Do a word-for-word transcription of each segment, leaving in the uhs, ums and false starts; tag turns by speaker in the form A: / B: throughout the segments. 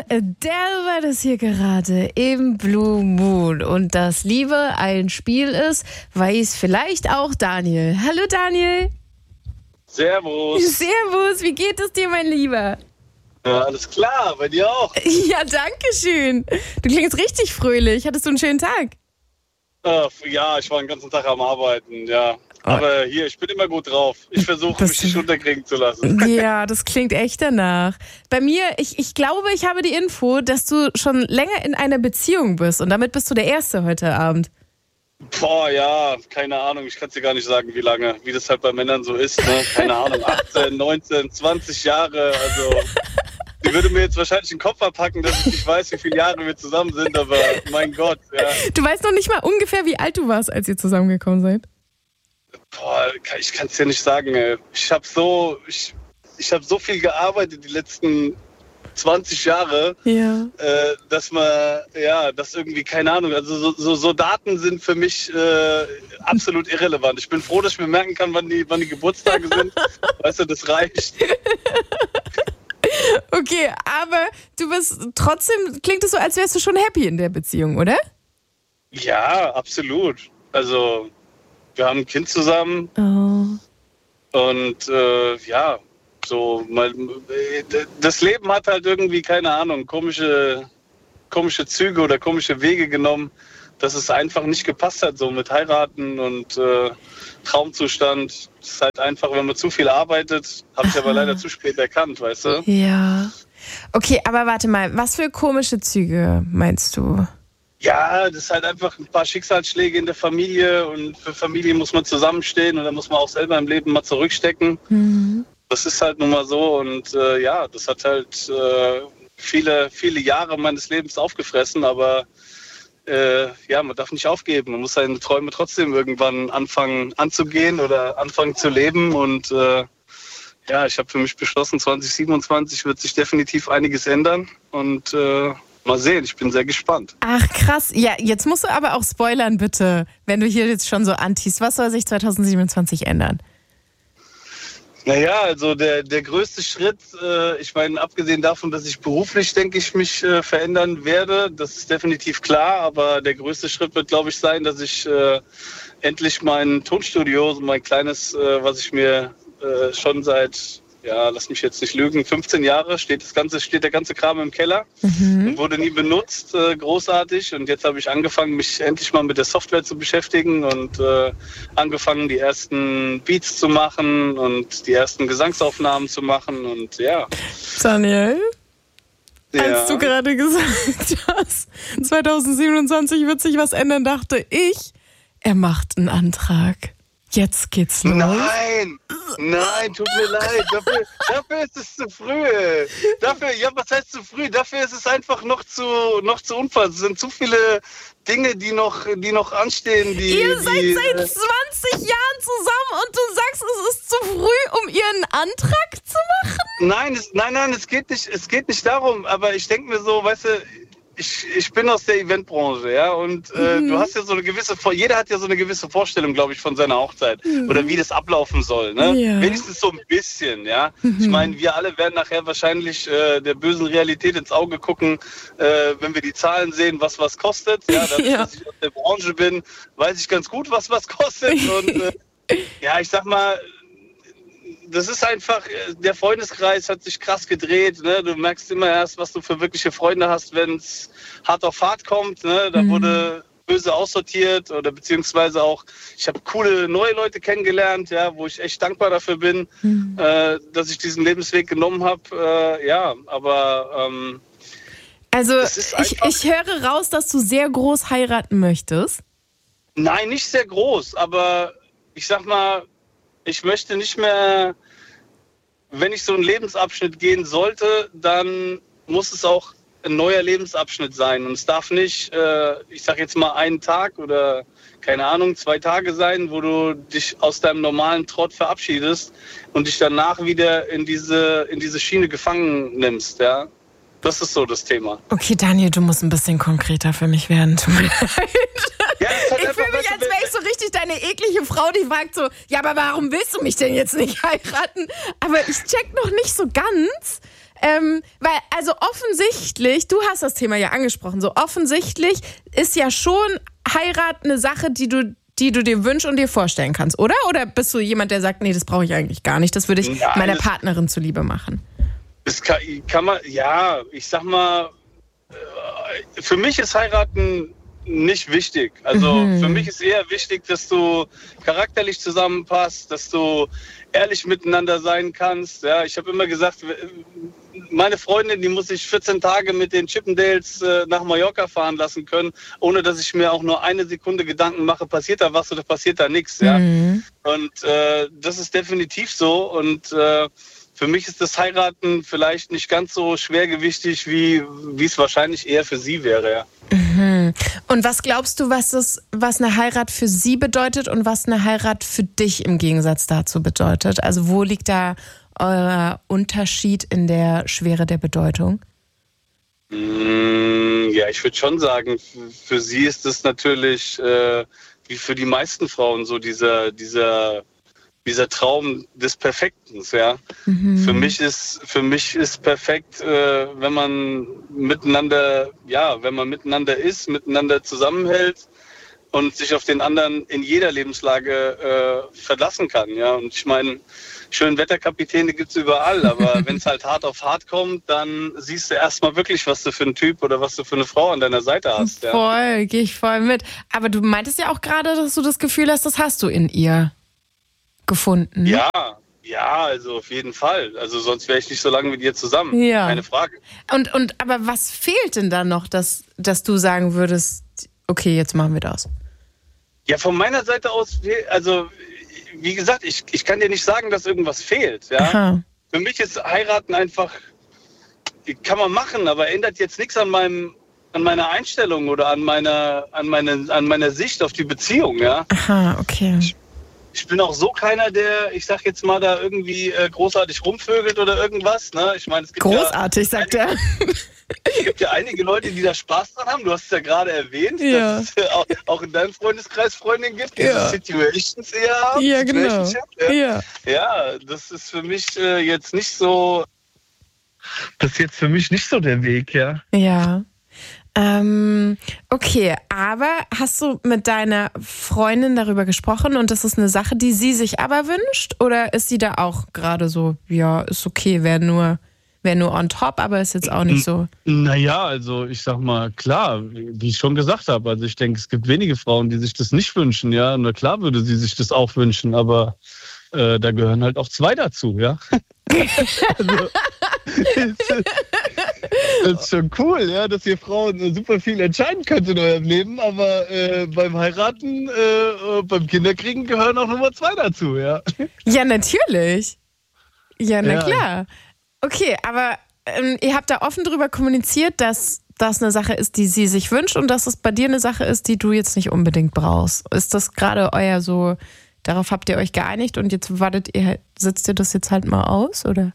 A: der das hier gerade im Blue Moon. Und dass Liebe ein Spiel ist, weiß vielleicht auch Daniel. Hallo Daniel.
B: Servus.
A: Servus, wie geht es dir, mein Lieber?
B: Ja, alles klar, bei dir auch.
A: Ja, danke schön. Du klingst richtig fröhlich. Hattest du einen schönen Tag?
B: Äh, ja, ich war den ganzen Tag am Arbeiten, ja. Aber hier, ich bin immer gut drauf. Ich versuche, mich nicht unterkriegen zu lassen.
A: Ja, das klingt echt danach. Bei mir, ich, ich glaube, ich habe die Info, dass du schon länger in einer Beziehung bist. Und damit bist du der Erste heute Abend.
B: Boah, ja, keine Ahnung. Ich kann es dir gar nicht sagen, wie lange, wie das halt bei Männern so ist. Ne? Keine Ahnung, achtzehn, neunzehn, zwanzig Jahre. Also, die würde mir jetzt wahrscheinlich den Kopf abpacken, dass ich nicht weiß, wie viele Jahre wir zusammen sind. Aber mein Gott, ja.
A: Du weißt noch nicht mal ungefähr, wie alt du warst, als ihr zusammengekommen seid.
B: Boah, ich kann es dir nicht sagen. Ey. Ich habe so, ich, ich hab so viel gearbeitet die letzten zwanzig Jahre,
A: ja.
B: äh, dass man, ja, das irgendwie, keine Ahnung, also so, so, so Daten sind für mich äh, absolut irrelevant. Ich bin froh, dass ich mir merken kann, wann die, wann die Geburtstage sind. Weißt du, das reicht.
A: Okay, aber du bist trotzdem, klingt es so, als wärst du schon happy in der Beziehung, oder?
B: Ja, absolut. Also, wir haben ein Kind zusammen.
A: Oh.
B: Und äh, ja, so mal, das Leben hat halt irgendwie, keine Ahnung, komische, komische Züge oder komische Wege genommen, dass es einfach nicht gepasst hat, so mit heiraten und äh, Traumzustand. Das ist halt einfach, wenn man zu viel arbeitet, habe ich aber leider zu spät erkannt, weißt du?
A: Ja. Okay, aber warte mal, was für komische Züge meinst du?
B: Ja, das ist halt einfach ein paar Schicksalsschläge in der Familie und für Familie muss man zusammenstehen und da muss man auch selber im Leben mal zurückstecken.
A: Mhm.
B: Das ist halt nun mal so und äh, ja, das hat halt äh, viele, viele Jahre meines Lebens aufgefressen, aber äh, ja, man darf nicht aufgeben. Man muss seine Träume trotzdem irgendwann anfangen anzugehen oder anfangen zu leben und äh, ja, ich habe für mich beschlossen, zwanzig siebenundzwanzig wird sich definitiv einiges ändern und äh, mal sehen, ich bin sehr gespannt.
A: Ach krass, ja, jetzt musst du aber auch spoilern bitte, wenn du hier jetzt schon so antiest. Was soll sich zwanzig siebenundzwanzig ändern?
B: Naja, also der, der größte Schritt, äh, ich meine, abgesehen davon, dass ich beruflich, denke ich, mich äh, verändern werde, das ist definitiv klar, aber der größte Schritt wird, glaube ich, sein, dass ich äh, endlich mein Tonstudio, mein kleines, äh, was ich mir äh, schon seit, ja, lass mich jetzt nicht lügen, fünfzehn Jahre steht das ganze, steht der ganze Kram im Keller
A: Mhm.
B: und wurde nie benutzt, äh, großartig. Und jetzt habe ich angefangen, mich endlich mal mit der Software zu beschäftigen und äh, angefangen, die ersten Beats zu machen und die ersten Gesangsaufnahmen zu machen und ja.
A: Daniel,
B: ja.
A: als du gerade gesagt hast, zwanzig siebenundzwanzig wird sich was ändern, dachte ich, er macht einen Antrag. Jetzt geht's los.
B: Nein, nein, tut mir leid. Dafür, dafür ist es zu früh. Dafür, ja, was heißt zu früh? Dafür ist es einfach noch zu, noch zu unfassbar. Es sind zu viele Dinge, die noch, die noch anstehen. Die,
A: Ihr seid
B: die,
A: seit zwanzig Jahren zusammen und du sagst, es ist zu früh, um ihren Antrag zu machen?
B: Nein, es, nein, nein, es geht nicht, es geht nicht darum. Aber ich denke mir so, weißt du, Ich, ich bin aus der Eventbranche, ja, und äh, mhm. du hast ja so eine gewisse, jeder hat ja so eine gewisse Vorstellung, glaube ich, von seiner Hochzeit mhm. oder wie das ablaufen soll, ne?
A: Ja.
B: Wenigstens so ein bisschen, ja.
A: Mhm.
B: Ich meine, wir alle werden nachher wahrscheinlich äh, der bösen Realität ins Auge gucken, äh, wenn wir die Zahlen sehen, was was kostet. Ja, dadurch,
A: ja.
B: dass ich aus der Branche bin, weiß ich ganz gut, was was kostet und äh, ja, ich sag mal, das ist einfach, der Freundeskreis hat sich krass gedreht. Ne? Du merkst immer erst, was du für wirkliche Freunde hast, wenn es hart auf hart kommt. Ne? Da mhm. wurde böse aussortiert oder beziehungsweise auch, ich habe coole neue Leute kennengelernt, ja, wo ich echt dankbar dafür bin, mhm. äh, dass ich diesen Lebensweg genommen habe. Äh, ja, aber ähm,
A: also ich, ich höre raus, dass du sehr groß heiraten möchtest.
B: Nein, nicht sehr groß, aber ich sag mal, ich möchte nicht mehr, wenn ich so einen Lebensabschnitt gehen sollte, dann muss es auch ein neuer Lebensabschnitt sein. Und es darf nicht, äh, ich sag jetzt mal, einen Tag oder, keine Ahnung, zwei Tage sein, wo du dich aus deinem normalen Trott verabschiedest und dich danach wieder in diese, in diese Schiene gefangen nimmst, ja. Das ist so das Thema.
A: Okay, Daniel, du musst ein bisschen konkreter für mich werden. Tut mir leid.
B: Ja,
A: ich fühle mich, als wäre ich so richtig deine eklige Frau, die fragt so, ja, aber warum willst du mich denn jetzt nicht heiraten? Aber ich check noch nicht so ganz, Ähm, weil, also offensichtlich, du hast das Thema ja angesprochen, so offensichtlich ist ja schon Heirat eine Sache, die du, die du dir wünschst und dir vorstellen kannst, oder? Oder bist du jemand, der sagt, nee, das brauche ich eigentlich gar nicht, das würde ich
B: Nein,
A: meiner
B: das,
A: Partnerin zuliebe machen?
B: Das kann, kann man, ja, ich sag mal, für mich ist Heiraten nicht wichtig. Also mhm. für mich ist eher wichtig, dass du charakterlich zusammenpasst, dass du ehrlich miteinander sein kannst. Ja, ich habe immer gesagt, meine Freundin, die muss ich vierzehn Tage mit den Chippendales äh, nach Mallorca fahren lassen können, ohne dass ich mir auch nur eine Sekunde Gedanken mache, passiert da was oder passiert da nichts. Ja? Mhm. Und äh, das ist definitiv so. Und äh, für mich ist das Heiraten vielleicht nicht ganz so schwergewichtig, wie wie es wahrscheinlich eher für sie wäre. Ja.
A: Mhm. Und was glaubst du, was, das, was eine Heirat für sie bedeutet und was eine Heirat für dich im Gegensatz dazu bedeutet? Also wo liegt da euer Unterschied in der Schwere der Bedeutung?
B: Ja, ich würde schon sagen, für sie ist es natürlich, äh, wie für die meisten Frauen, so dieser, dieser, dieser Traum des Perfektens. Ja. Mhm. Für mich ist, für mich ist perfekt, äh, wenn man miteinander, ja, wenn man miteinander ist, miteinander zusammenhält und sich auf den anderen in jeder Lebenslage äh, verlassen kann. Ja. Und ich meine, Schönwetterkapitäne gibt es überall, aber wenn es halt hart auf hart kommt, dann siehst du erstmal wirklich, was du für einen Typ oder was du für eine Frau an deiner Seite hast. Ja.
A: Voll, gehe ich voll mit. Aber du meintest ja auch gerade, dass du das Gefühl hast, das hast du in ihr gefunden.
B: Ja, ja, also auf jeden Fall. Also sonst wäre ich nicht so lange mit ihr zusammen. Ja. Keine Frage.
A: Und, und aber was fehlt denn dann noch, dass, dass du sagen würdest, okay, jetzt machen wir das?
B: Ja, von meiner Seite aus, also wie gesagt, ich, ich kann dir nicht sagen, dass irgendwas fehlt. Ja? Aha. Für mich ist Heiraten einfach, kann man machen, aber ändert jetzt nichts an meinem, an meiner Einstellung oder an meiner, an meine, an meiner Sicht auf die Beziehung. Ja?
A: Aha, okay.
B: Ich, ich bin auch so keiner, der, ich sag jetzt mal, da irgendwie äh, großartig rumvögelt oder irgendwas. Ne? Ich meine, es gibt
A: großartig, ja sagt er.
B: Es gibt ja einige Leute, die da Spaß dran haben. Du hast es ja gerade erwähnt, ja. dass es äh, auch, auch in deinem Freundeskreis Freundinnen gibt, die ja. Situations eher haben.
A: Ja, genau.
B: Ja. Ja. ja, das ist für mich äh, jetzt nicht so, das ist jetzt für mich nicht so der Weg, ja.
A: Ja. Ähm, okay, aber hast du mit deiner Freundin darüber gesprochen und das ist eine Sache, die sie sich aber wünscht? Oder ist sie da auch gerade so, ja, ist okay, wäre nur, wär nur on top, aber ist jetzt auch nicht so?
B: Naja, also ich sag mal, klar, wie ich schon gesagt habe, also ich denke, es gibt wenige Frauen, die sich das nicht wünschen, ja. Na klar würde sie sich das auch wünschen, aber äh, da gehören halt auch zwei dazu, ja. also, das ist schon cool, ja, dass ihr Frauen super viel entscheiden könnt in eurem Leben, aber äh, beim Heiraten, äh, beim Kinderkriegen gehören auch Nummer zwei dazu, ja.
A: Ja, natürlich. Ja, na ja. klar. Okay, aber ähm, ihr habt da offen drüber kommuniziert, dass das eine Sache ist, die sie sich wünscht und dass es bei dir eine Sache ist, die du jetzt nicht unbedingt brauchst. Ist das gerade euer so, darauf habt ihr euch geeinigt und jetzt wartet ihr, sitzt ihr das jetzt halt mal aus, oder?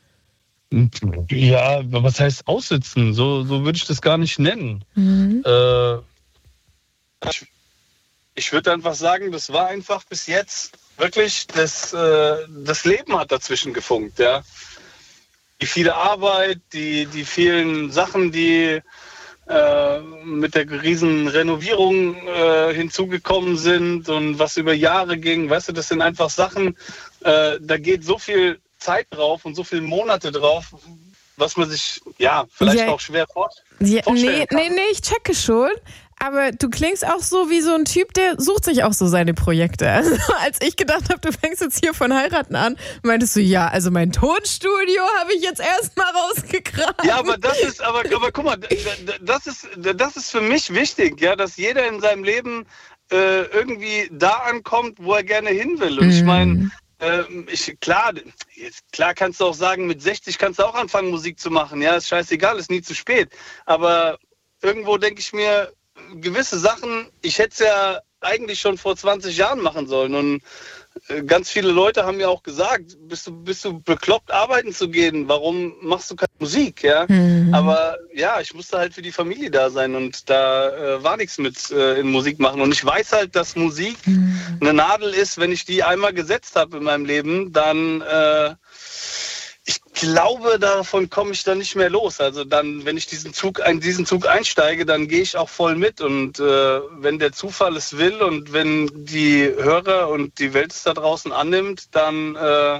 B: Ja, was heißt aussitzen? So, so würde ich das gar nicht nennen. Mhm. Äh, ich ich würde einfach sagen, das war einfach bis jetzt wirklich, das, äh, das Leben hat dazwischen gefunkt. Ja? Die viele Arbeit, die, die vielen Sachen, die äh, mit der riesen Renovierung äh, hinzugekommen sind und was über Jahre ging. Weißt du, das sind einfach Sachen, äh, da geht so viel Zeit drauf und so viele Monate drauf, was man sich ja vielleicht ja, auch schwer vor-
A: ja,
B: vorstellen
A: nee,
B: kann.
A: Nee, nee, ich checke schon. Aber du klingst auch so wie so ein Typ, der sucht sich auch so seine Projekte. Also, als ich gedacht habe, du fängst jetzt hier von Heiraten an, meintest du, ja, also mein Tonstudio habe ich jetzt erstmal rausgekramt.
B: Ja, aber das ist, aber, aber guck mal, das ist, das ist für mich wichtig, ja, dass jeder in seinem Leben äh, irgendwie da ankommt, wo er gerne hin will. Und mm. ich meine, Ähm, ich, klar, jetzt, klar kannst du auch sagen, mit sechzig kannst du auch anfangen, Musik zu machen. Ja, ist scheißegal, ist nie zu spät. Aber irgendwo denke ich mir, gewisse Sachen, ich hätte es ja eigentlich schon vor zwanzig Jahren machen sollen. Und äh, ganz viele Leute haben mir auch gesagt, bist du, bist du bekloppt, arbeiten zu gehen? Warum machst du keine Musik? Ja? Mhm. Aber ja, ich musste halt für die Familie da sein und da äh, war nichts mit äh, in Musik machen. Und ich weiß halt, dass Musik mhm. eine Nadel ist, wenn ich die einmal gesetzt habe in meinem Leben, dann äh, ich glaube, davon komme ich dann nicht mehr los. Also dann, wenn ich diesen Zug, in diesen Zug einsteige, dann gehe ich auch voll mit. Und äh, wenn der Zufall es will und wenn die Hörer und die Welt es da draußen annimmt, dann, äh,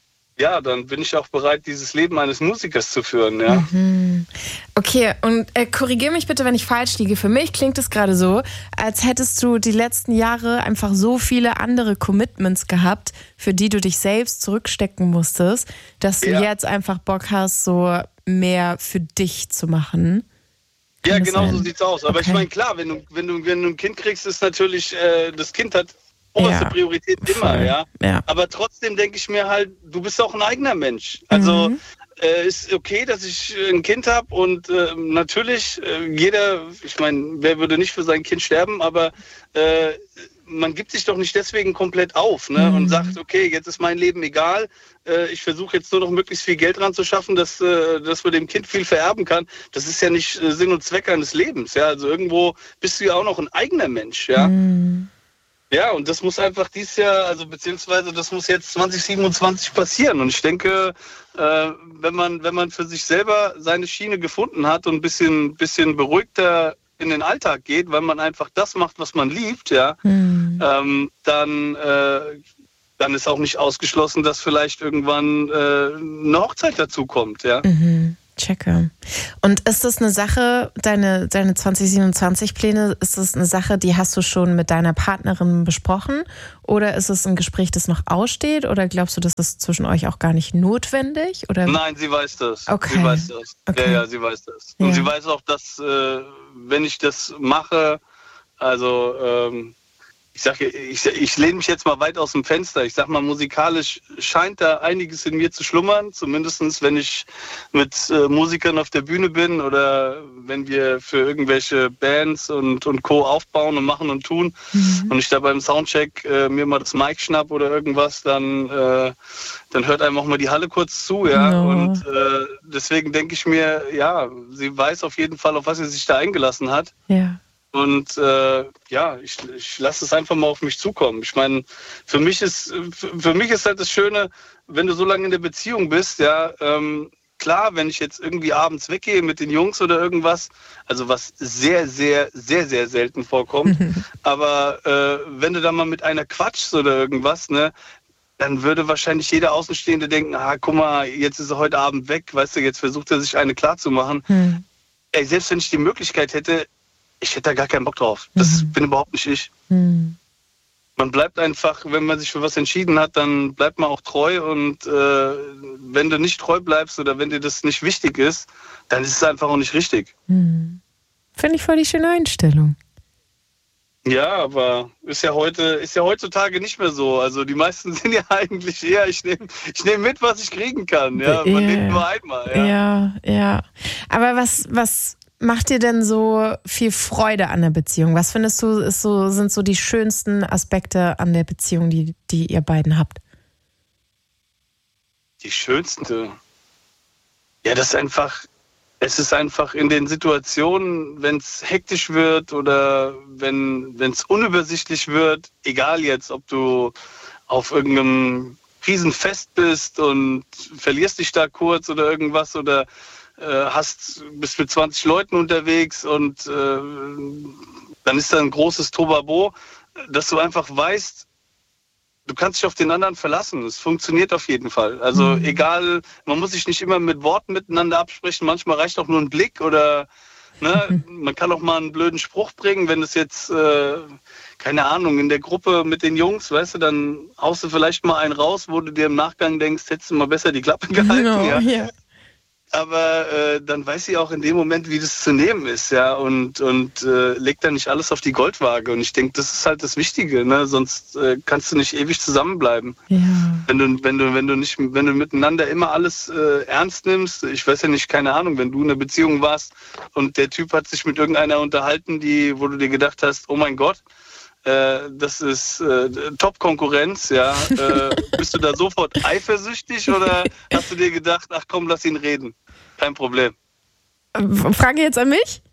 B: ja, dann bin ich auch bereit, dieses Leben eines Musikers zu führen. Ja.
A: Mhm. Okay, und äh, korrigiere mich bitte, wenn ich falsch liege. Für mich klingt es gerade so, als hättest du die letzten Jahre einfach so viele andere Commitments gehabt, für die du dich selbst zurückstecken musstest, dass du ja. jetzt einfach Bock hast, so mehr für dich zu machen. Kann
B: ja, genau
A: sein?
B: So sieht's aus. Aber okay. Ich meine, klar, wenn du, wenn du, wenn du ein Kind kriegst, ist natürlich, äh, das Kind hat oberste ja, Priorität immer, voll. ja.
A: ja.
B: Aber trotzdem denke ich mir halt, du bist auch ein eigener Mensch. Also mhm. äh, ist okay, dass ich ein Kind habe und äh, natürlich äh, jeder, ich meine, wer würde nicht für sein Kind sterben, aber äh, man gibt sich doch nicht deswegen komplett auf, ne? Mhm. Und sagt, okay, jetzt ist mein Leben egal, äh, ich versuche jetzt nur noch möglichst viel Geld dran zu schaffen, dass, äh, dass man dem Kind viel vererben kann. Das ist ja nicht äh, Sinn und Zweck eines Lebens, ja. Also irgendwo bist du ja auch noch ein eigener Mensch, ja.
A: Mhm.
B: Ja, und das muss einfach dieses Jahr, also beziehungsweise das muss jetzt zwanzig siebenundzwanzig passieren. Und ich denke, äh, wenn man wenn man für sich selber seine Schiene gefunden hat und ein bisschen, bisschen beruhigter in den Alltag geht, weil man einfach das macht, was man liebt, ja, mhm. ähm, dann, äh, dann ist auch nicht ausgeschlossen, dass vielleicht irgendwann äh, eine Hochzeit dazu kommt, ja.
A: Mhm. Checke. Und ist das eine Sache, deine, deine zwanzig siebenundzwanzig Pläne, ist das eine Sache, die hast du schon mit deiner Partnerin besprochen? Oder ist es ein Gespräch, das noch aussteht? Oder glaubst du, das ist zwischen euch auch gar nicht notwendig? Oder?
B: Nein, sie weiß das.
A: Okay.
B: Sie weiß das.
A: Okay.
B: Ja, ja, sie weiß das. Und ja. sie weiß auch, dass, äh, wenn ich das mache, also, ähm, Ich sage, ich, ich lehne mich jetzt mal weit aus dem Fenster. Ich sag mal, musikalisch scheint da einiges in mir zu schlummern. Zumindest wenn ich mit äh, Musikern auf der Bühne bin oder wenn wir für irgendwelche Bands und, und Co. aufbauen und machen und tun. Mhm. Und ich da beim Soundcheck äh, mir mal das Mic schnapp oder irgendwas, dann, äh, dann hört einem auch mal die Halle kurz zu. Ja? No. Und äh, deswegen denke ich mir, ja, sie weiß auf jeden Fall, auf was sie sich da eingelassen hat.
A: Ja.
B: Und äh, ja, ich, ich lasse es einfach mal auf mich zukommen. Ich meine, für mich ist für mich ist halt das Schöne, wenn du so lange in der Beziehung bist, ja, ähm, klar, wenn ich jetzt irgendwie abends weggehe mit den Jungs oder irgendwas, also was sehr, sehr, sehr, sehr selten vorkommt, aber äh, wenn du da mal mit einer quatschst oder irgendwas, ne, dann würde wahrscheinlich jeder Außenstehende denken, ah, guck mal, jetzt ist er heute Abend weg, weißt du, jetzt versucht er sich eine klarzumachen. Hm. Ey, selbst wenn ich die Möglichkeit hätte, ich hätte da gar keinen Bock drauf. Das mhm. bin überhaupt nicht ich. Mhm. Man bleibt einfach, wenn man sich für was entschieden hat, dann bleibt man auch treu. Und äh, wenn du nicht treu bleibst oder wenn dir das nicht wichtig ist, dann ist es einfach auch nicht richtig.
A: Mhm. Finde ich voll die schöne Einstellung.
B: Ja, aber ist ja heute, ist ja heutzutage nicht mehr so. Also die meisten sind ja eigentlich eher, ich nehme ich nehm mit, was ich kriegen kann. Ja, man
A: ja.
B: lebt nur einmal. Ja,
A: ja. ja. Aber was, was macht dir denn so viel Freude an der Beziehung? Was findest du, ist so, sind so die schönsten Aspekte an der Beziehung, die, die ihr beiden habt?
B: Die schönste? Ja, das ist einfach, es ist einfach in den Situationen, wenn es hektisch wird oder wenn es unübersichtlich wird, egal jetzt, ob du auf irgendeinem Riesenfest bist und verlierst dich da kurz oder irgendwas oder hast, bist mit zwanzig Leuten unterwegs und äh, dann ist da ein großes Tobabo, dass du einfach weißt, du kannst dich auf den anderen verlassen. Es funktioniert auf jeden Fall. Also mhm. egal, man muss sich nicht immer mit Worten miteinander absprechen. Manchmal reicht auch nur ein Blick oder ne, mhm. man kann auch mal einen blöden Spruch bringen, wenn es jetzt, äh, keine Ahnung, in der Gruppe mit den Jungs, weißt du, dann haust du vielleicht mal einen raus, wo du dir im Nachgang denkst, hättest du mal besser die Klappe gehalten. No, ja. Yeah. Aber äh, dann weiß sie auch in dem Moment, wie das zu nehmen ist, ja, und, und äh, legt dann nicht alles auf die Goldwaage. Und ich denke, das ist halt das Wichtige, ne? Sonst äh, kannst du nicht ewig zusammenbleiben.
A: Ja.
B: Wenn du, wenn du, wenn du nicht, wenn du miteinander immer alles äh, ernst nimmst, ich weiß ja nicht, keine Ahnung, wenn du in einer Beziehung warst und der Typ hat sich mit irgendeiner unterhalten, die, wo du dir gedacht hast, oh mein Gott, äh, das ist äh, Top-Konkurrenz, ja. Äh, bist du da sofort eifersüchtig oder hast du dir gedacht, ach komm, lass ihn reden? Kein Problem.
A: Frage jetzt an mich?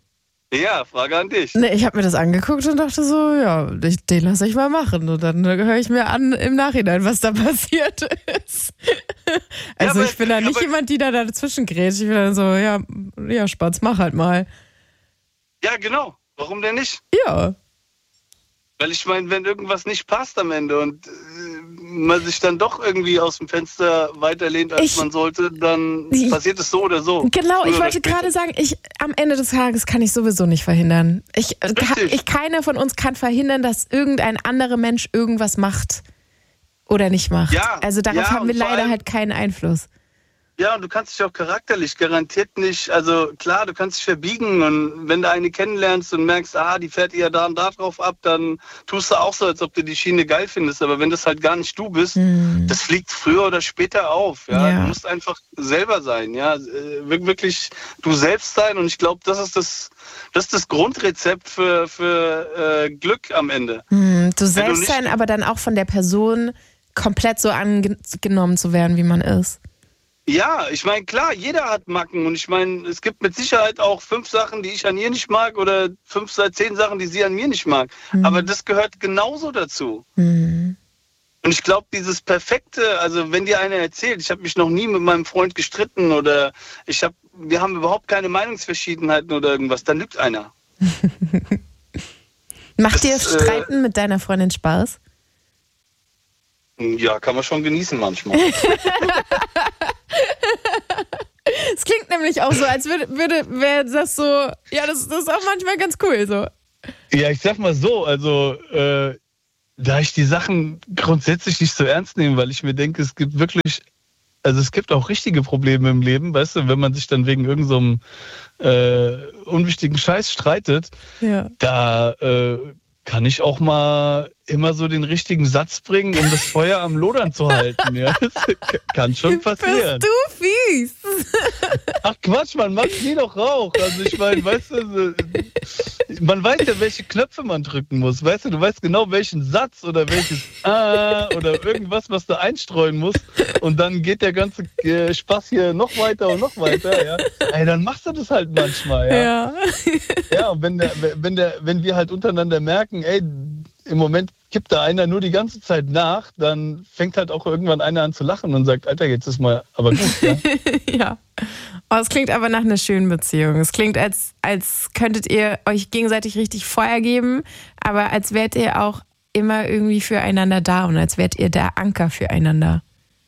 B: Ja, Frage an dich.
A: Nee, ich habe mir das angeguckt und dachte so, ja, ich, den lasse ich mal machen. Und dann höre ich mir an im Nachhinein, was da passiert ist. Also ja, aber, ich bin da nicht aber, jemand, die da dazwischen grätscht. Ich bin dann so, ja, ja, Spatz, mach halt mal.
B: Ja, genau. Warum denn nicht?
A: Ja.
B: Weil ich meine, wenn irgendwas nicht passt am Ende und äh, man sich dann doch irgendwie aus dem Fenster weiterlehnt, als ich, man sollte, dann ich, passiert es so oder so.
A: Genau, ich wollte gerade sagen, ich, am Ende des Tages kann ich sowieso nicht verhindern. Ich, ich, keiner von uns kann verhindern, dass irgendein anderer Mensch irgendwas macht oder nicht macht. Ja, also darauf ja, haben wir leider allem, halt keinen Einfluss.
B: Ja, und du kannst dich auch charakterlich garantiert nicht, also klar, du kannst dich verbiegen und wenn du eine kennenlernst und merkst, ah, die fährt eher da und da drauf ab, dann tust du auch so, als ob du die Schiene geil findest. Aber wenn das halt gar nicht du bist, hm. das fliegt früher oder später auf. Ja? Ja. Du musst einfach selber sein, ja, wirklich du selbst sein. Und ich glaube, das ist das, das ist das Grundrezept für, für äh, Glück am Ende.
A: Hm, du selbst du sein, aber dann auch von der Person komplett so angenommen zu werden, wie man ist.
B: Ja, ich meine, klar, jeder hat Macken und ich meine, es gibt mit Sicherheit auch fünf Sachen, die ich an ihr nicht mag oder fünf oder zehn Sachen, die sie an mir nicht mag. Mhm. Aber das gehört genauso dazu. Mhm. Und ich glaube, dieses Perfekte, also wenn dir einer erzählt, ich habe mich noch nie mit meinem Freund gestritten oder ich habe, wir haben überhaupt keine Meinungsverschiedenheiten oder irgendwas, dann lügt einer.
A: Macht dir das Streiten äh, mit deiner Freundin Spaß?
B: Ja, kann man schon genießen manchmal.
A: Es klingt nämlich auch so, als würde, würde wäre das so, ja, das, das ist auch manchmal ganz cool so.
B: Ja, ich sag mal so, also äh, da ich die Sachen grundsätzlich nicht so ernst nehme, weil ich mir denke, es gibt wirklich, also es gibt auch richtige Probleme im Leben, weißt du, wenn man sich dann wegen irgendeinem so äh, unwichtigen Scheiß streitet, ja. da äh, kann ich auch mal immer so den richtigen Satz bringen, um das Feuer am Lodern zu halten. Ja, das kann schon passieren.
A: Bist du fies?
B: Ach Quatsch, man macht nie noch Rauch. Also ich meine, weißt du, man weiß ja, welche Knöpfe man drücken muss. Weißt du, du weißt genau, welchen Satz oder welches Ah oder irgendwas, was du einstreuen musst. Und dann geht der ganze Spaß hier noch weiter und noch weiter. Ja, ey, dann machst du das halt manchmal. Ja, ja. Ja, und wenn, der, wenn, der, wenn wir halt untereinander merken, ey, im Moment kippt da einer nur die ganze Zeit nach, dann fängt halt auch irgendwann einer an zu lachen und sagt, Alter, jetzt ist mal aber gut. Ja,
A: ja. Oh, es klingt aber nach einer schönen Beziehung. Es klingt, als, als könntet ihr euch gegenseitig richtig Feuer geben, aber als wärt ihr auch immer irgendwie füreinander da und als wärt ihr der Anker füreinander.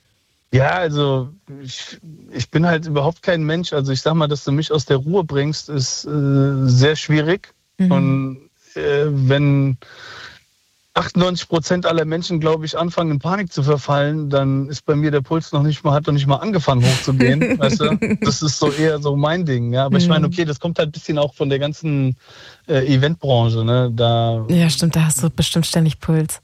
B: Ja, also ich, ich bin halt überhaupt kein Mensch. Also ich sag mal, dass du mich aus der Ruhe bringst, ist äh, sehr schwierig. Mhm. Und äh, wenn achtundneunzig Prozent aller Menschen, glaube ich, anfangen in Panik zu verfallen, dann ist bei mir der Puls noch nicht mal, hat noch nicht mal angefangen hochzugehen. Weißt du? Das ist so eher so mein Ding. Ja? Aber mhm. ich meine, okay, das kommt halt ein bisschen auch von der ganzen äh, Eventbranche. Ne? Da,
A: ja, stimmt, da hast du bestimmt ständig Puls.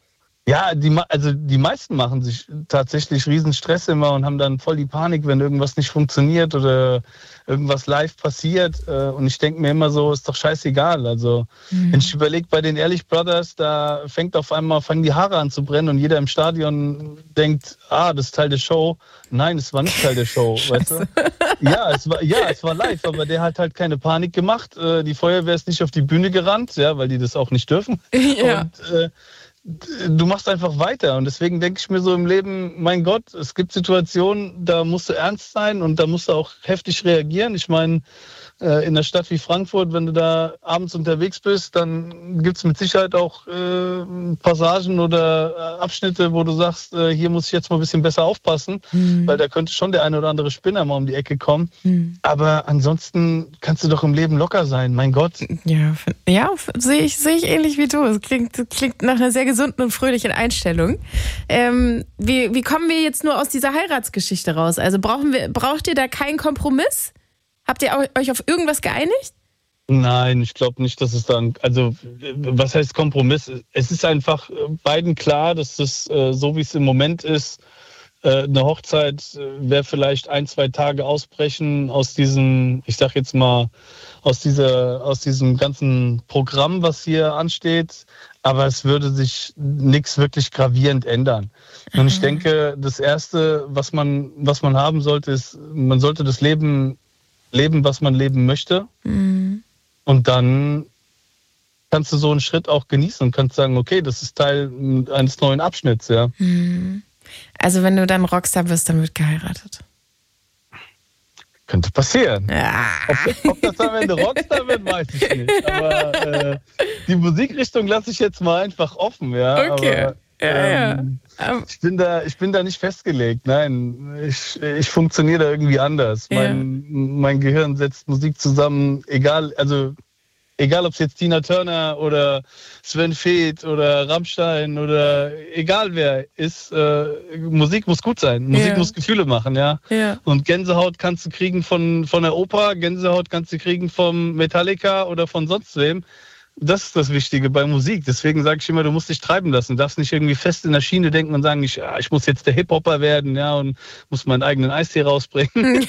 B: Ja, die, also die meisten machen sich tatsächlich riesen Stress immer und haben dann voll die Panik, wenn irgendwas nicht funktioniert oder irgendwas live passiert. Und ich denke mir immer so, ist doch scheißegal. Also mhm. wenn ich überlege, bei den Ehrlich Brothers, da fängt auf einmal, fangen die Haare an zu brennen und jeder im Stadion denkt, ah, das ist Teil der Show. Nein, es war nicht Teil der Show, weißt du? Ja, es war, ja, es war live, aber der hat halt keine Panik gemacht. Die Feuerwehr ist nicht auf die Bühne gerannt, ja, weil die das auch nicht dürfen. Ja. Und äh, du machst einfach weiter und deswegen denke ich mir so im Leben, mein Gott, es gibt Situationen, da musst du ernst sein und da musst du auch heftig reagieren. Ich meine, in einer Stadt wie Frankfurt, wenn du da abends unterwegs bist, dann gibt es mit Sicherheit auch äh, Passagen oder Abschnitte, wo du sagst, äh, hier muss ich jetzt mal ein bisschen besser aufpassen, mhm. weil da könnte schon der eine oder andere Spinner mal um die Ecke kommen. Mhm. Aber ansonsten kannst du doch im Leben locker sein, mein Gott.
A: Ja, ja sehe ich, seh ich ähnlich wie du. Es klingt, klingt nach einer sehr gesunden und fröhlichen Einstellung. Ähm, wie, wie kommen wir jetzt nur aus dieser Heiratsgeschichte raus? Also brauchen wir, braucht ihr da keinen Kompromiss? Habt ihr euch auf irgendwas geeinigt?
B: Nein, ich glaube nicht, dass es dann, also was heißt Kompromiss? Es ist einfach beiden klar, dass das so wie es im Moment ist, eine Hochzeit wäre vielleicht ein, zwei Tage ausbrechen aus diesem, ich sag jetzt mal, aus dieser, aus diesem ganzen Programm, was hier ansteht. Aber es würde sich nichts wirklich gravierend ändern. Und ich denke, das Erste, was man, was man haben sollte, ist, man sollte das Leben leben, was man leben möchte. Mhm. und dann kannst du so einen Schritt auch genießen und kannst sagen, okay, das ist Teil eines neuen Abschnitts, ja.
A: Also wenn du dann Rockstar bist, dann wird geheiratet.
B: Könnte passieren.
A: Ja.
B: Ob, ob das am Ende Rockstar wird, weiß ich nicht. Aber äh, die Musikrichtung lasse ich jetzt mal einfach offen, ja.
A: Okay.
B: Aber,
A: ja,
B: ähm,
A: ja.
B: ich bin da, ich bin da nicht festgelegt. Nein, ich, ich funktioniere da irgendwie anders.
A: Ja.
B: Mein, mein Gehirn setzt Musik zusammen, egal, also egal ob es jetzt Tina Turner oder Sven Väth oder Rammstein oder egal wer ist, äh, Musik muss gut sein. Musik
A: Ja.
B: muss Gefühle machen, ja.
A: Ja.
B: Und Gänsehaut kannst du kriegen von, von der Oper, Gänsehaut kannst du kriegen vom Metallica oder von sonst wem. Das ist das Wichtige bei Musik. Deswegen sage ich immer, du musst dich treiben lassen. Du darfst nicht irgendwie fest in der Schiene denken und sagen, ich, ja, ich muss jetzt der Hip-Hopper werden, ja, und muss meinen eigenen Eistee rausbringen.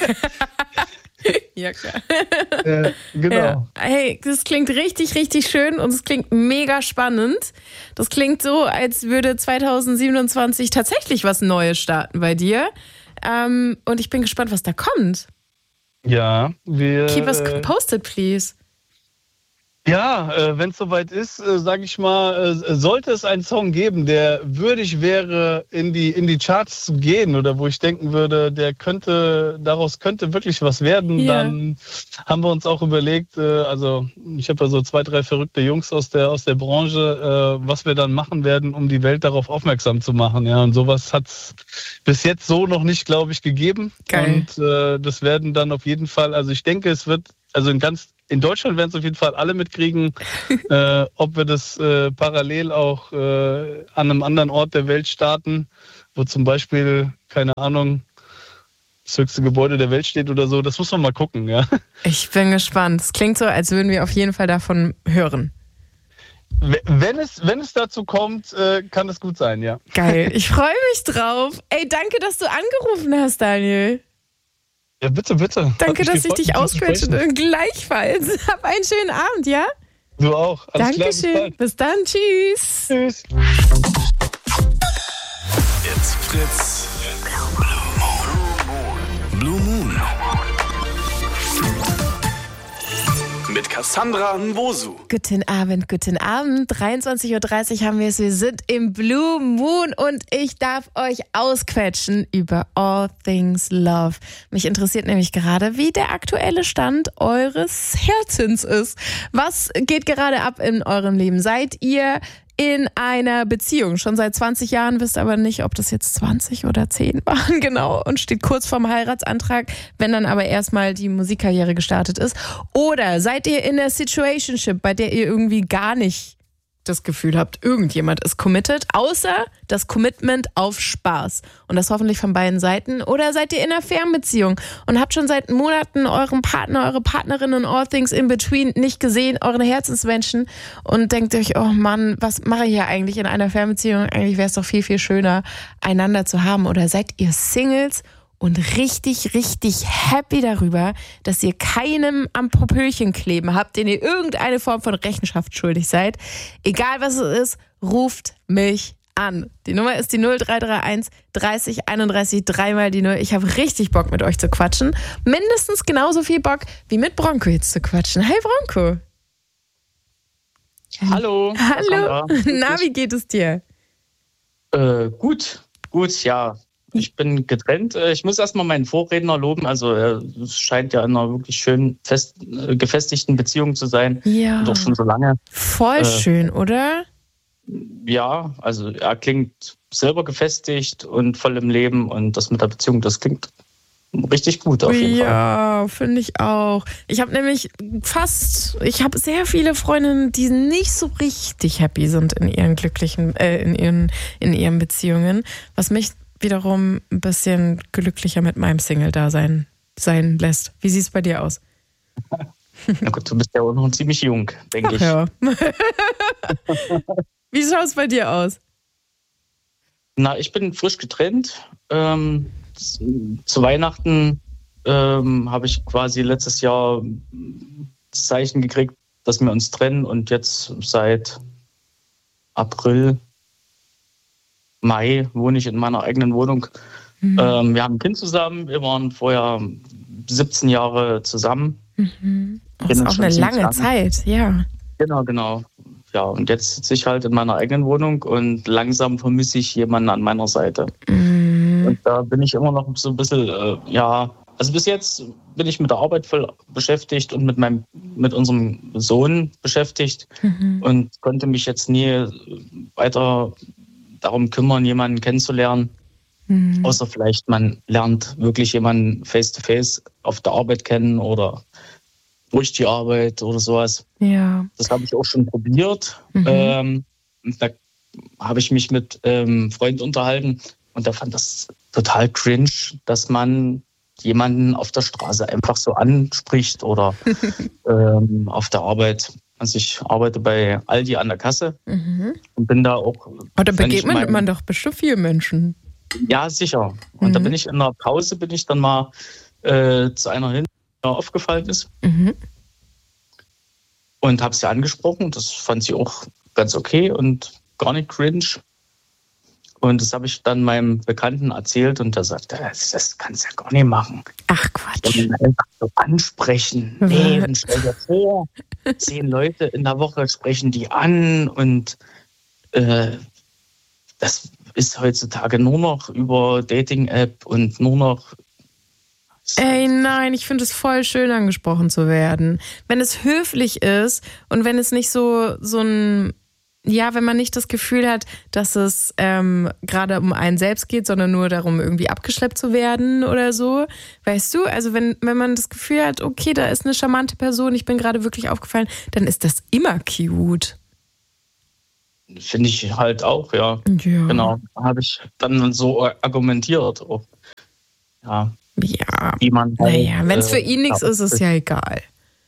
A: Ja, klar.
B: äh, genau.
A: Ja. Hey, das klingt richtig, richtig schön und es klingt mega spannend. Das klingt so, als würde zwanzig siebenundzwanzig tatsächlich was Neues starten bei dir. Ähm, und ich bin gespannt, was da kommt.
B: Ja, wir...
A: Keep us posted, please.
B: Ja, äh, wenn es soweit ist, äh, sage ich mal, äh, sollte es einen Song geben, der würdig wäre, in die, in die Charts zu gehen oder wo ich denken würde, der könnte, daraus könnte wirklich was werden,
A: Ja.
B: dann haben wir uns auch überlegt, äh, also ich habe ja so zwei, drei verrückte Jungs aus der, aus der Branche, äh, was wir dann machen werden, um die Welt darauf aufmerksam zu machen. Ja, und sowas hat es bis jetzt so noch nicht, glaube ich, gegeben.
A: Geil.
B: Und äh, das werden dann auf jeden Fall, also ich denke, es wird, also in ganz In Deutschland werden es auf jeden Fall alle mitkriegen, äh, ob wir das äh, parallel auch äh, an einem anderen Ort der Welt starten, wo zum Beispiel, keine Ahnung, das höchste Gebäude der Welt steht oder so. Das muss man mal gucken, ja.
A: Ich bin gespannt. Es klingt so, als würden wir auf jeden Fall davon hören.
B: Wenn es, wenn es dazu kommt, äh, kann es gut sein, ja.
A: Geil. Ich freue mich drauf. Ey, danke, dass du angerufen hast, Daniel.
B: Ja, bitte, bitte.
A: Danke, dass ich dich
B: ausquetsche.
A: ausquetsche. Gleichfalls. Hab einen schönen Abend, ja?
B: Du auch. Alles klar, bis
A: Dankeschön.
B: bald.
A: Bis dann. Tschüss.
B: Tschüss.
C: It's Fritz. Blue Moon. Mit Cassandra Nwosu.
A: Guten Abend, guten Abend. dreiundzwanzig Uhr dreißig haben wir es. Wir sind im Blue Moon und ich darf euch ausquetschen über All Things Love. Mich interessiert nämlich gerade, wie der aktuelle Stand eures Herzens ist. Was geht gerade ab in eurem Leben? Seid ihr in einer Beziehung schon seit zwanzig Jahren, wisst aber nicht, ob das jetzt zwanzig oder zehn waren, genau, und steht kurz vorm Heiratsantrag, wenn dann aber erstmal die Musikkarriere gestartet ist? Oder seid ihr in einer Situationship, bei der ihr irgendwie gar nicht das Gefühl habt, irgendjemand ist committed, außer das Commitment auf Spaß und das hoffentlich von beiden Seiten? Oder seid ihr in einer Fernbeziehung und habt schon seit Monaten euren Partner, eure Partnerin und all things in between nicht gesehen, euren Herzensmenschen, und denkt euch, oh Mann, was mache ich hier eigentlich in einer Fernbeziehung? Eigentlich wäre es doch viel, viel schöner, einander zu haben. Oder seid ihr Singles und richtig, richtig happy darüber, dass ihr keinem am Popöchen kleben habt, den ihr irgendeine Form von Rechenschaft schuldig seid? Egal was es ist, ruft mich an. Die Nummer ist die null drei drei eins dreißig einunddreißig, dreimal die null. Ich habe richtig Bock, mit euch zu quatschen. Mindestens genauso viel Bock, wie mit Bronco jetzt zu quatschen. Hey Bronco.
D: Hallo.
A: Hallo.
D: Cassandra.
A: Na, wie geht es dir?
D: Äh, gut, gut, ja. Ich bin getrennt. Äh, Ich muss erstmal meinen Vorredner loben. Also er scheint ja in einer wirklich schön fest, äh, gefestigten Beziehung zu sein.
A: Ja.
D: Und auch schon so lange.
A: Voll
D: Äh,
A: schön, oder?
D: Ja, also er klingt selber gefestigt und voll im Leben. Und das mit der Beziehung, das klingt richtig gut auf jeden Fall.
A: Ja, finde ich auch. Ich habe nämlich fast, ich habe sehr viele Freundinnen, die nicht so richtig happy sind in ihren glücklichen, äh, in ihren, in ihren Beziehungen, was mich wiederum ein bisschen glücklicher mit meinem Single-Dasein sein lässt. Wie sieht es bei dir aus?
D: Na gut, du bist ja auch noch ziemlich jung, denke ich.
A: Ja. Wie schaut es bei dir aus?
D: Na, ich bin frisch getrennt. Ähm, z- zu Weihnachten ähm, habe ich quasi letztes Jahr das Zeichen gekriegt, dass wir uns trennen, und jetzt seit April, Mai wohne ich in meiner eigenen Wohnung.
A: Mhm.
D: Ähm, wir haben ein Kind zusammen. Wir waren vorher siebzehn Jahre zusammen.
A: Mhm. Oh, ist auch eine lange, lange Zeit, ja.
D: Genau, genau. Ja, und jetzt sitze ich halt in meiner eigenen Wohnung und langsam vermisse ich jemanden an meiner Seite. Mm. Und da bin ich immer noch so ein bisschen, äh, ja, also bis jetzt bin ich mit der Arbeit voll beschäftigt und mit meinem, mit unserem Sohn beschäftigt mhm. und konnte mich jetzt nie weiter darum kümmern, jemanden kennenzulernen. Mhm. Außer vielleicht man lernt wirklich jemanden face to face auf der Arbeit kennen oder durch die Arbeit oder sowas.
A: Ja.
D: Das habe ich auch schon probiert. Mhm. Ähm, da habe ich mich mit einem ähm, Freund unterhalten und der fand das total cringe, dass man jemanden auf der Straße einfach so anspricht oder ähm, auf der Arbeit. Also ich arbeite bei Aldi an der Kasse mhm. und bin da auch...
A: Aber da begegnet mein, man doch bestimmt viele Menschen.
D: Ja, sicher. Und mhm. da bin ich in der Pause, bin ich dann mal äh, zu einer hin, die mir aufgefallen ist. Mhm. Und habe sie angesprochen. Das fand sie auch ganz okay und gar nicht cringe. Und das habe ich dann meinem Bekannten erzählt und der sagte, das, das kannst du ja gar nicht machen.
A: Ach Quatsch.
D: Einfach so ansprechen. Nee, und stell dir vor, zehn Leute in der Woche sprechen die an und äh, das ist heutzutage nur noch über Dating-App und nur noch...
A: Ey, nein, ich finde es voll schön, angesprochen zu werden. Wenn es höflich ist und wenn es nicht so, so ein... Ja, wenn man nicht das Gefühl hat, dass es ähm, gerade um einen selbst geht, sondern nur darum, irgendwie abgeschleppt zu werden oder so. Weißt du, also wenn, wenn man das Gefühl hat, okay, da ist eine charmante Person, ich bin gerade wirklich aufgefallen, dann ist das immer cute.
D: Finde ich halt auch, ja.
A: Ja.
D: Genau, habe ich dann so argumentiert. Auch. Ja.
A: Ja,
D: wie man halt,
A: naja, wenn es für ihn nichts ist, ist es ja egal.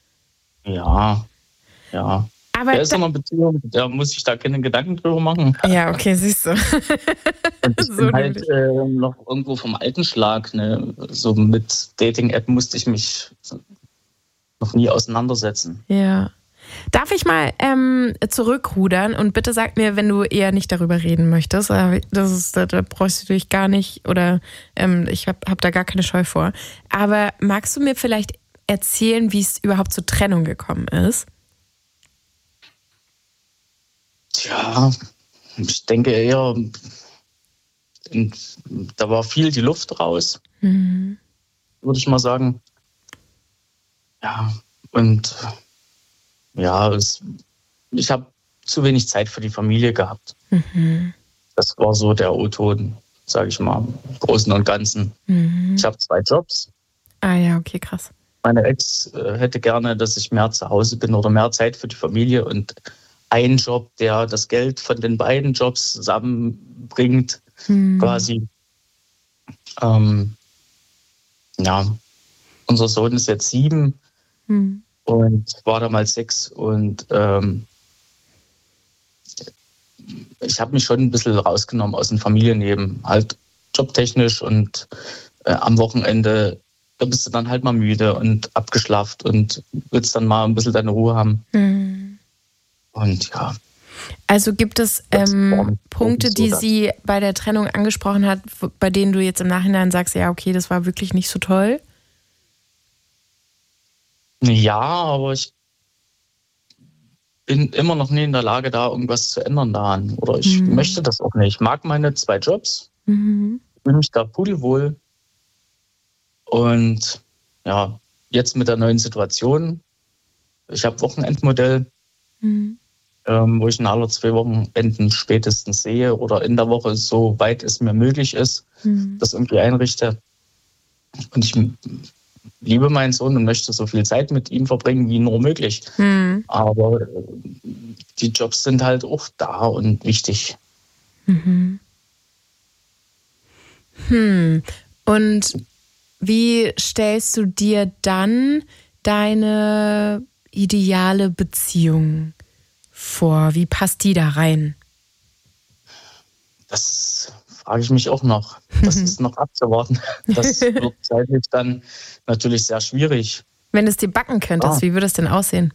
D: Ja, ja.
A: Aber
D: der ist in einer Beziehung, der muss sich da keine Gedanken drüber machen.
A: Ja, okay, siehst du.
D: Und ich so bin halt äh, noch irgendwo vom alten Schlag. Ne? So mit Dating-App musste ich mich noch nie auseinandersetzen.
A: Ja. Darf ich mal ähm, zurückrudern und bitte sag mir, wenn du eher nicht darüber reden möchtest. Das ist, da, da brauchst du dich gar nicht oder ähm, ich habe hab da gar keine Scheu vor. Aber magst du mir vielleicht erzählen, wie es überhaupt zur Trennung gekommen ist?
D: Tja, ich denke eher, da war viel die Luft raus, mhm. würde ich mal sagen. Ja, und ja, es, ich habe zu wenig Zeit für die Familie gehabt. Mhm. Das war so der O-Ton, sage ich mal, im Großen und Ganzen. Mhm. Ich habe zwei Jobs.
A: Ah ja, okay, krass.
D: Meine Ex äh, hätte gerne, dass ich mehr zu Hause bin oder mehr Zeit für die Familie und ein Job, der das Geld von den beiden Jobs zusammenbringt, hm. quasi. Ähm, ja, unser Sohn ist jetzt sieben hm. und war damals sechs und ähm, ich habe mich schon ein bisschen rausgenommen aus dem Familienleben, halt jobtechnisch und äh, am Wochenende, da bist du dann halt mal müde und abgeschlafft und willst dann mal ein bisschen deine Ruhe haben. Hm. Und ja.
A: Also gibt es ähm, Punkte, die so sie bei der Trennung angesprochen hat, bei denen du jetzt im Nachhinein sagst, ja, okay, das war wirklich nicht so toll?
D: Ja, aber ich bin immer noch nie in der Lage, da irgendwas zu ändern daran. Oder ich mhm. möchte das auch nicht. Ich mag meine zwei Jobs. Mhm. Ich fühle mich da pudelwohl. Und ja, jetzt mit der neuen Situation. Ich habe Wochenendmodell. Mhm. Ähm, wo ich in alle zwei Wochenenden spätestens sehe oder in der Woche, so weit es mir möglich ist, mhm. das irgendwie einrichte. Und ich liebe meinen Sohn und möchte so viel Zeit mit ihm verbringen, wie nur möglich. Mhm. Aber die Jobs sind halt auch da und wichtig.
A: Mhm. Hm. Und wie stellst du dir dann deine ideale Beziehung vor? Wie passt die da rein?
D: Das frage ich mich auch noch. Das ist noch abzuwarten. Das wird zeitlich dann natürlich sehr schwierig.
A: Wenn du es dir backen könntest, ja. Wie würde es denn aussehen?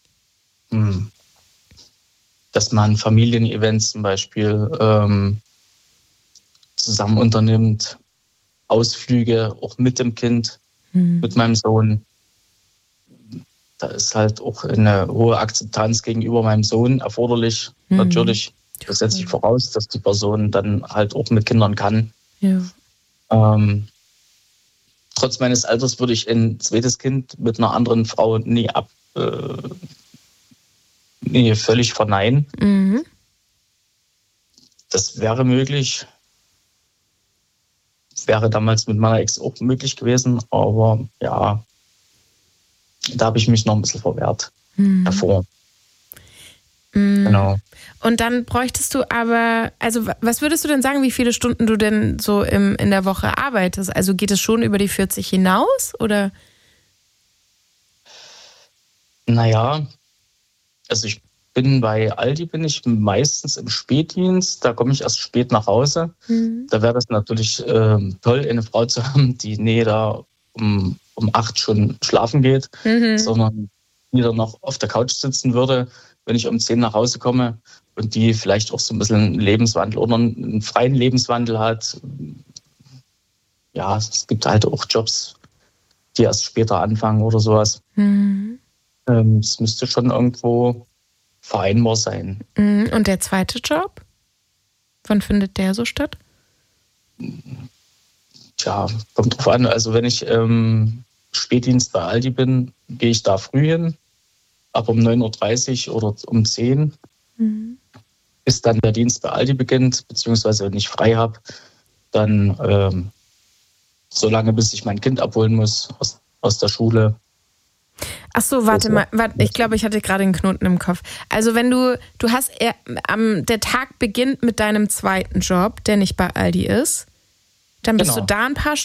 D: Dass man Familienevents zum Beispiel ähm, zusammen unternimmt, Ausflüge auch mit dem Kind, hm. mit meinem Sohn. da ist halt auch eine hohe Akzeptanz gegenüber meinem Sohn erforderlich. Mhm. Natürlich, das setze ich voraus, dass die Person dann halt auch mit Kindern kann.
A: Ja.
D: Ähm, trotz meines Alters würde ich ein zweites Kind mit einer anderen Frau nie ab, äh, nie völlig verneinen.
A: Mhm.
D: Das wäre möglich. Wäre damals mit meiner Ex auch möglich gewesen, aber ja, da habe ich mich noch ein bisschen verwehrt
A: mhm.
D: davor.
A: Mhm.
D: Genau.
A: Und dann bräuchtest du aber, also was würdest du denn sagen, wie viele Stunden du denn so im, in der Woche arbeitest? Also geht es schon über die vierzig hinaus, oder?
D: Naja, also ich bin bei Aldi, bin ich meistens im Spätdienst, da komme ich erst spät nach Hause.
A: Mhm.
D: Da wäre das natürlich äh, toll, eine Frau zu haben, die nee, da um, um acht schon schlafen geht,
A: Mhm.
D: sondern die dann noch auf der Couch sitzen würde, wenn ich um zehn nach Hause komme und die vielleicht auch so ein bisschen einen Lebenswandel oder einen freien Lebenswandel hat. Ja, es gibt halt auch Jobs, die erst später anfangen oder sowas.
A: Mhm.
D: Ähm, es müsste schon irgendwo vereinbar sein.
A: Mhm. Und der zweite Job? Wann findet der so statt?
D: Tja, kommt drauf an. Also wenn ich ähm, Spätdienst bei Aldi bin, gehe ich da früh hin, ab um neun Uhr dreißig oder um zehn,
A: Mhm.
D: bis dann der Dienst bei Aldi beginnt, beziehungsweise wenn ich frei habe, dann ähm, so lange, bis ich mein Kind abholen muss aus, aus der Schule.
A: Ach so, warte
D: Also,
A: mal, warte, ich glaube, ich hatte gerade einen Knoten im Kopf. Also wenn du, du hast, eher, am, der Tag beginnt mit deinem zweiten Job, der nicht bei Aldi ist, dann bist
D: Genau.
A: du da ein paar